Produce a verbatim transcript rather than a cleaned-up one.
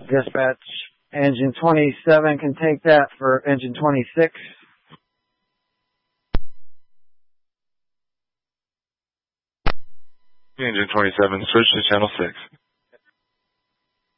Dispatch, engine twenty-seven can take that for engine twenty-six. Engine twenty-seven, switch to channel six.